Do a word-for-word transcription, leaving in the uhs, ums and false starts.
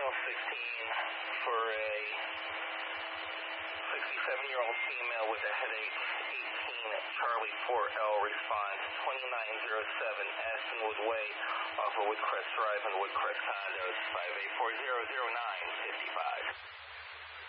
Channel sixteen for a sixty-seven-year-old female with a headache. eighteen Charlie four L response. twenty-nine oh seven Astonwood Way off of Woodcrest Drive and Woodcrest Condos. five eight four zero zero nine five five.